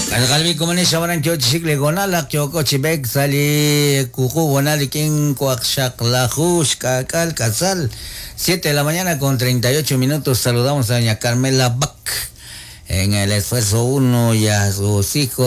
Algalbi kumani shawaran chochik legonalak choko chibek sali kuku bonali king kuakshak lajush kakal casal 7 de la mañana con 38 minutos. Saludamos a doña Carmela Bach en el esfuerzo 1 y a sus hijos.